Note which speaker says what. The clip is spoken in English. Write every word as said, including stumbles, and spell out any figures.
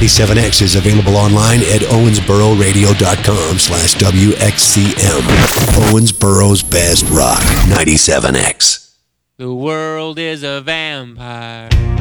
Speaker 1: ninety-seven X is available online at owensboro radio dot com slash W X C M. Owensboro's best rock, ninety-seven X.
Speaker 2: The world is a vampire.